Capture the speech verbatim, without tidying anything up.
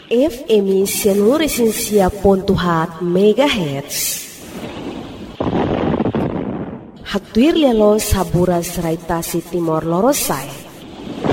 F M seluruh pontuhat megahertz. Haktuir lelo sabura seraitasi timor lorosai.